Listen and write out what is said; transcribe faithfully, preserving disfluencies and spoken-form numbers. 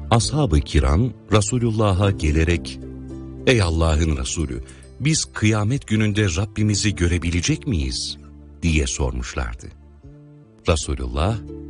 Ashab-ı kiram Resulullah'a gelerek, "Ey Allah'ın Resulü, biz kıyamet gününde Rabbimizi görebilecek miyiz?" diye sormuşlardı. Resulullah,